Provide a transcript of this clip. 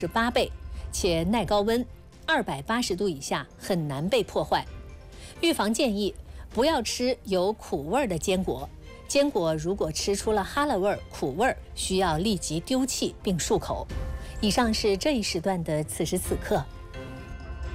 8倍，且耐高温，280度以下很难被破坏。预防建议：不要吃有苦味的坚果。坚果如果吃出了哈喇味、苦味，需要立即丢弃并漱口。以上是这一时段的此时此刻。